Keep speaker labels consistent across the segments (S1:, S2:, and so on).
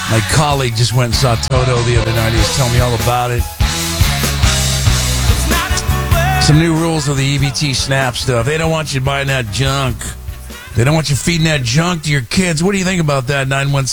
S1: My colleague just went and saw Toto the other night. He was telling me all about it. Some new rules of the EBT SNAP stuff. They don't want you buying that junk. They don't want you feeding that junk to your kids. What do you think about that?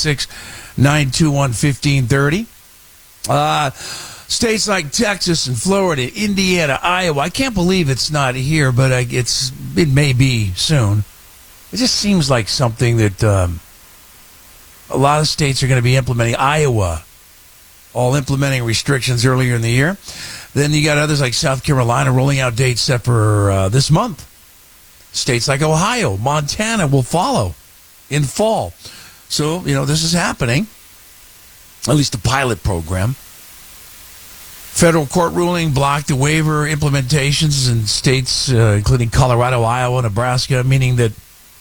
S1: 916-921-1530. States like Texas and Florida, Indiana, Iowa. I can't believe it's not here, but it may be soon. It just seems like something that a lot of states are going to be implementing. Iowa, all implementing restrictions earlier in the year. Then you got others like South Carolina rolling out dates set for this month. States like Ohio, Montana will follow in fall. So, this is happening, at least the pilot program. Federal court ruling blocked the waiver implementations in states including Colorado, Iowa, Nebraska, meaning that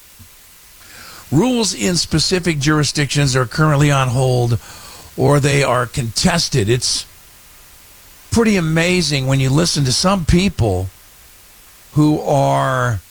S1: rules in specific jurisdictions are currently on hold or they are contested. It's pretty amazing when you listen to some people who are,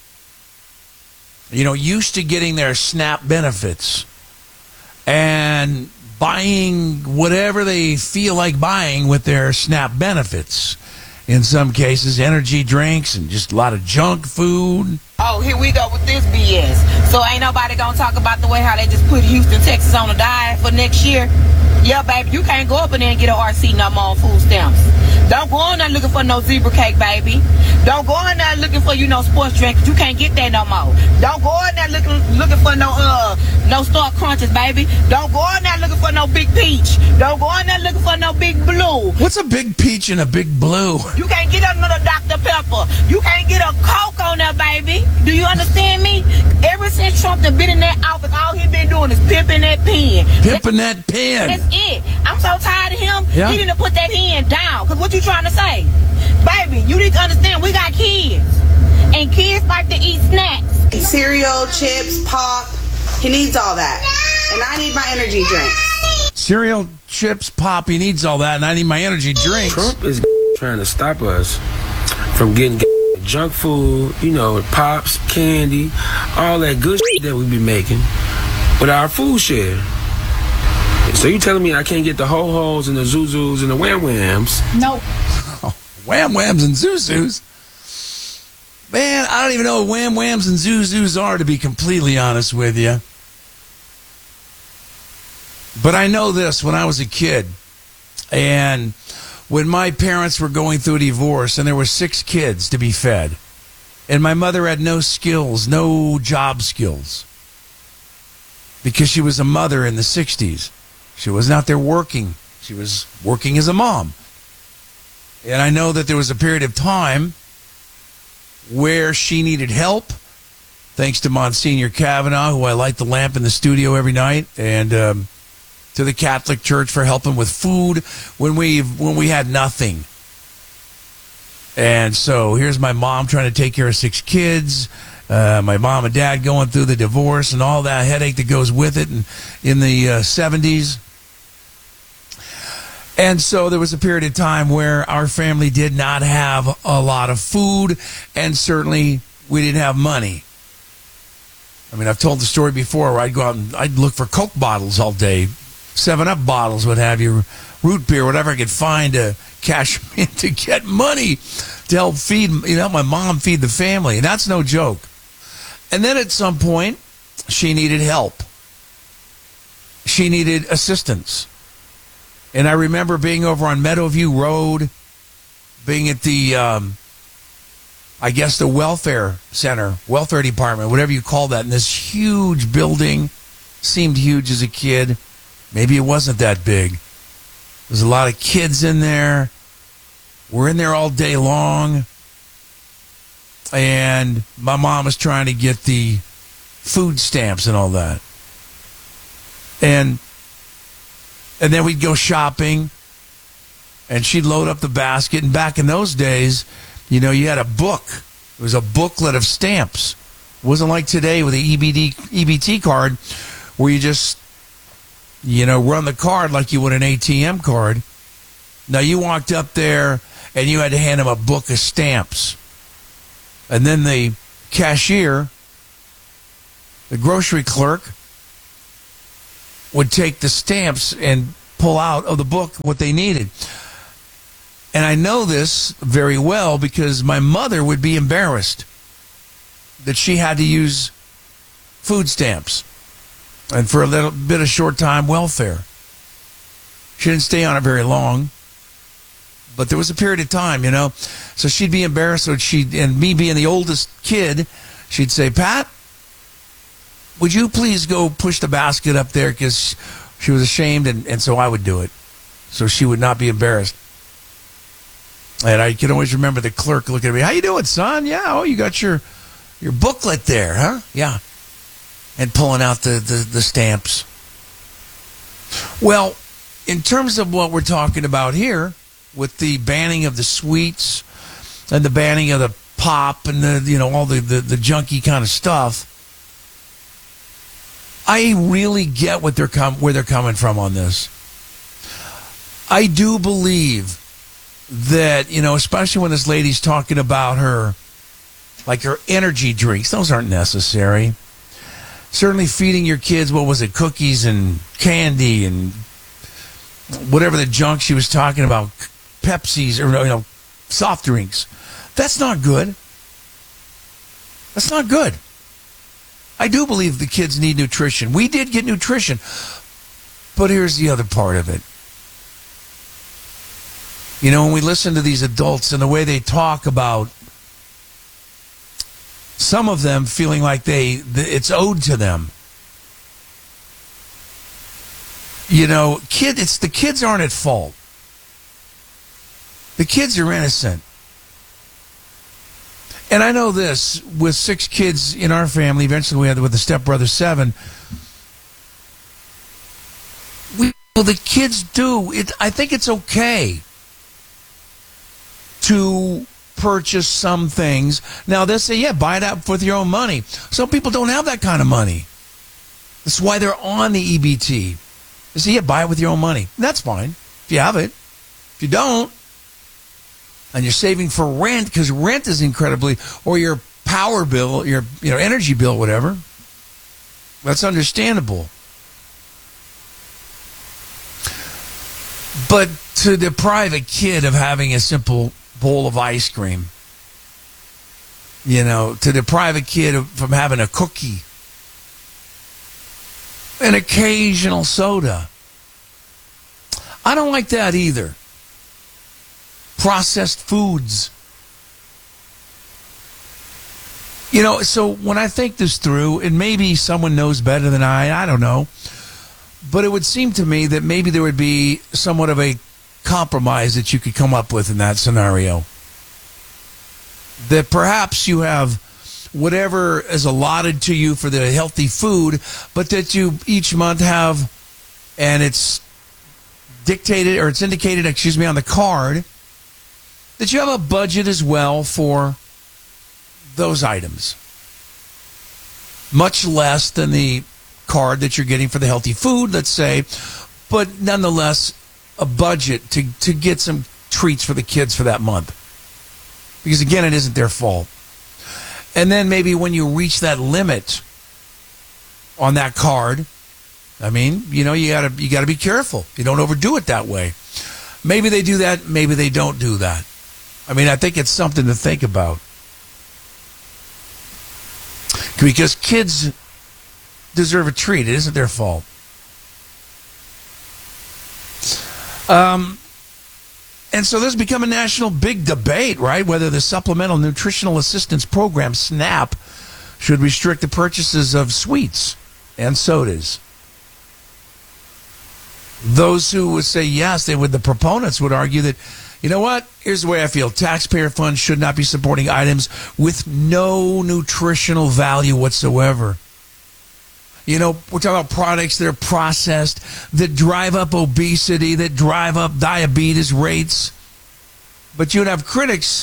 S1: used to getting their SNAP benefits and buying whatever they feel like buying with their SNAP benefits. In some cases, energy drinks and just a lot of junk food.
S2: Oh, here we go with this BS. So ain't nobody gonna talk about the way how they just put Houston, Texas on a diet for next year? Yeah, baby, you can't go up in there and get an RC no more on food stamps. Don't go in there looking for no zebra cake, baby. Don't go in there looking for, sports drink. You can't get that no more. Don't go in there looking for no Star Crunches, baby. Don't go in there looking for no Big Peach. Don't go in there looking for no Big Blue.
S1: What's a Big Peach and a Big Blue?
S2: You can't get another Dr. Pepper. You can't get a Coke on there, baby. Do you understand me? Ever since Trump done been in that office, all he been doing is pimping that pen.
S1: Pimping that pen.
S2: That's it. I'm so tired of him.
S1: Yeah.
S2: He need to put that pen down. Because what you trying to say? Baby, you need to understand we got kids. And kids like to eat snacks.
S3: Cereal, chips, pop. He needs all that. And I need my energy drinks.
S1: Cereal, chips, pop. He needs all that. And I need my energy drinks.
S4: Trump is trying to stop us from getting junk food, pops, candy, all that good shit that we be making with our food share. So you telling me I can't get the ho-hos and the zuzus and the wham-whams?
S2: Nope.
S1: Oh, wham-whams and zuzus? Man, I don't even know what wham-whams and zuzus are, to be completely honest with you. But I know this, when I was a kid, and when my parents were going through a divorce, and there were 6 kids to be fed, and my mother had no skills, no job skills, because she was a mother in the 60s. She wasn't out there working. She was working as a mom. And I know that there was a period of time where she needed help, thanks to Monsignor Kavanaugh, who I light the lamp in the studio every night, and to the Catholic Church for helping with food when we had nothing. And so here's my mom trying to take care of 6 kids, my mom and dad going through the divorce and all that headache that goes with it in the 70s. And so there was a period of time where our family did not have a lot of food, and certainly we didn't have money. I mean, I've told the story before where I'd go out and I'd look for Coke bottles all day, 7-Up bottles, what have you, root beer, whatever I could find to cash in to get money to help feed, my mom feed the family. And that's no joke. And then at some point, she needed help. She needed assistance. And I remember being over on Meadowview Road, being at the, the welfare center, welfare department, whatever you call that, in this huge building. Seemed huge as a kid. Maybe it wasn't that big. There's a lot of kids in there. We're in there all day long. And my mom was trying to get the food stamps and all that. And then we'd go shopping, and she'd load up the basket. And back in those days, you had a book. It was a booklet of stamps. It wasn't like today with the EBT card where you just, run the card like you would an ATM card. Now, you walked up there, and you had to hand them a book of stamps. And then the cashier, the grocery clerk, would take the stamps and pull out of the book what they needed. And I know this very well because my mother would be embarrassed that she had to use food stamps and for a little bit of short time welfare. She didn't stay on it very long, but there was a period of time, you know. So she'd be embarrassed, and me being the oldest kid, she'd say, "Pat, would you please go push the basket up there?" Because she was ashamed, and so I would do it, so she would not be embarrassed. And I can always remember the clerk looking at me, "How you doing, son? Yeah, oh, you got your booklet there, huh? Yeah." And pulling out the stamps. Well, in terms of what we're talking about here, with the banning of the sweets and the banning of the pop and all the junky kind of stuff, I really get where they're coming from on this. I do believe that, especially when this lady's talking about her energy drinks, those aren't necessary. Certainly feeding your kids, cookies and candy and whatever the junk she was talking about, Pepsis or soft drinks. That's not good. That's not good. I do believe the kids need nutrition. We did get nutrition. But here's the other part of it. When we listen to these adults and the way they talk about some of them feeling like it's owed to them. The kids aren't at fault. The kids are innocent. And I know this, with 6 kids in our family, eventually we had with the stepbrother 7, the kids do. I think it's okay to purchase some things. Now, they'll say, yeah, buy it out with your own money. Some people don't have that kind of money. That's why they're on the EBT. They say, yeah, buy it with your own money. That's fine if you have it. If you don't, and you're saving for rent, because rent is incredibly, or your power bill, your energy bill, whatever, that's understandable. But to deprive a kid of having a simple bowl of ice cream, to deprive a kid from having a cookie, an occasional soda, I don't like that either. Processed foods. So when I think this through, and maybe someone knows better than I don't know, but it would seem to me that maybe there would be somewhat of a compromise that you could come up with in that scenario. That perhaps you have whatever is allotted to you for the healthy food, but that you each month have, and it's indicated on the card, that you have a budget as well for those items. Much less than the card that you're getting for the healthy food, let's say, but nonetheless a budget to get some treats for the kids for that month. Because again, it isn't their fault. And then maybe when you reach that limit on that card, you gotta be careful. You don't overdo it that way. Maybe they do that, maybe they don't do that. I think it's something to think about. Because kids deserve a treat. It isn't their fault. And so this has become a national big debate, right? Whether the Supplemental Nutritional Assistance Program, SNAP, should restrict the purchases of sweets and sodas. Those who would say yes, the proponents would argue that, here's the way I feel. Taxpayer funds should not be supporting items with no nutritional value whatsoever. We're talking about products that are processed, that drive up obesity, that drive up diabetes rates. But you'd have critics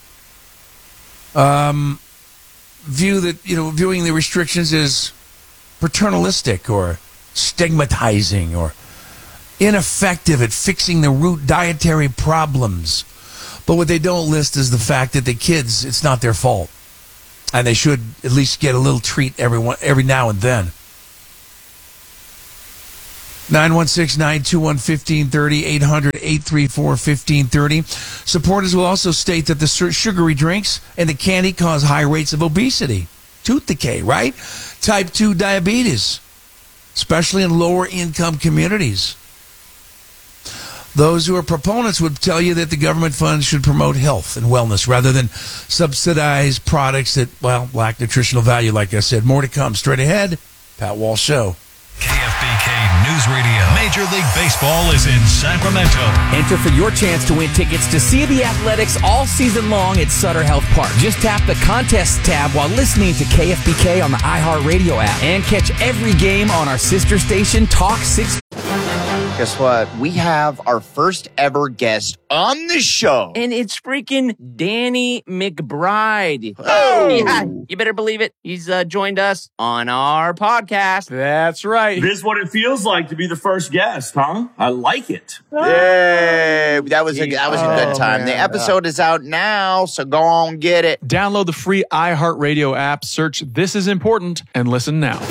S1: viewing the restrictions as paternalistic or stigmatizing or ineffective at fixing the root dietary problems. But what they don't list is the fact that the kids, it's not their fault. And they should at least get a little treat every now and then. 916-921-1530, 800-834-1530. Supporters will also state that the sugary drinks and the candy cause high rates of obesity, tooth decay, right? Type 2 diabetes, especially in lower income communities. Those who are proponents would tell you that the government funds should promote health and wellness rather than subsidize products that, well, lack nutritional value, like I said. More to come. Straight ahead, Pat Walsh Show.
S5: KFBK News Radio. Major League Baseball is in Sacramento.
S6: Enter for your chance to win tickets to see the Athletics all season long at Sutter Health Park. Just tap the contest tab while listening to KFBK on the iHeartRadio app and catch every game on our sister station, Talk 6.
S7: Guess what? We have our first ever guest on the show.
S8: And it's freaking Danny McBride.
S7: Oh!
S8: Yeah, you better believe it. He's joined us on our podcast.
S9: That's right.
S10: This is what it feels like to be the first guest, huh? I like it.
S7: Yay! That was a good time.
S9: Man.
S7: The episode is out now, so go on get it.
S9: Download the free iHeartRadio app, search This Is Important, and listen now.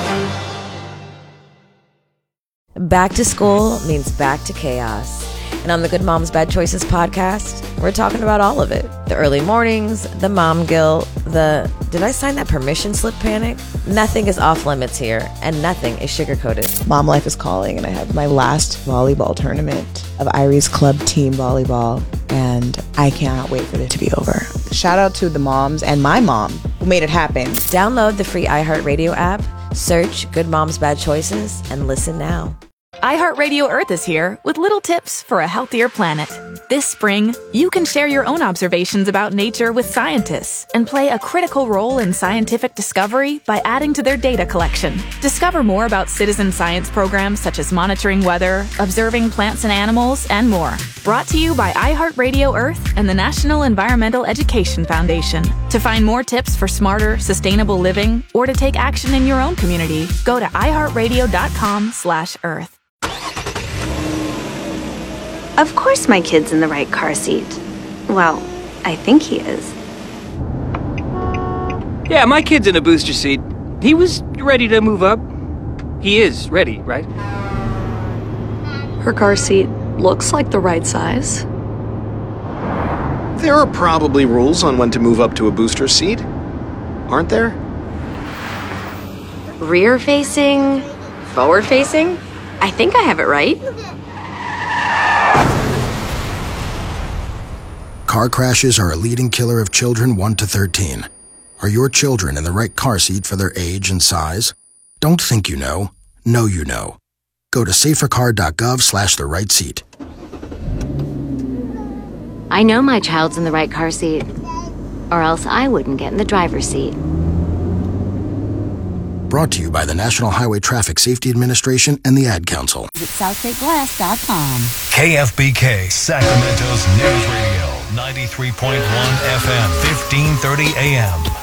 S11: Back to school means back to chaos. And on the Good Moms Bad Choices podcast, we're talking about all of it. The early mornings, the mom guilt, the did I sign that permission slip panic? Nothing is off limits here, and nothing is sugar-coated.
S12: Mom life is calling, and I have my last volleyball tournament of Irie's club team volleyball, and I cannot wait for it to be over. Shout out to the moms and my mom who made it happen.
S11: Download the free iHeartRadio app, search Good Moms Bad Choices, and listen now.
S13: iHeartRadio Earth is here with little tips for a healthier planet. This spring, you can share your own observations about nature with scientists and play a critical role in scientific discovery by adding to their data collection. Discover more about citizen science programs such as monitoring weather, observing plants and animals, and more. Brought to you by iHeartRadio Earth and the National Environmental Education Foundation. To find more tips for smarter, sustainable living or to take action in your own community, go to iHeartRadio.com/Earth.
S14: Of course my kid's in the right car seat. Well, I think he is.
S8: Yeah, my kid's in a booster seat. He was ready to move up. He is ready, right?
S15: Her car seat looks like the right size.
S16: There are probably rules on when to move up to a booster seat, aren't there?
S15: Rear facing, forward facing. I think I have it right.
S17: Car crashes are a leading killer of children 1 to 13. Are your children in the right car seat for their age and size? Don't think you know. Know you know. Go to safercar.gov/the-right seat.
S18: I know my child's in the right car seat, or else I wouldn't get in the driver's seat.
S17: Brought to you by the National Highway Traffic Safety Administration and the Ad Council.
S19: Visit SouthStateGlass.com.
S5: KFBK, Sacramento's News Radio, 93.1 FM, 1530 AM.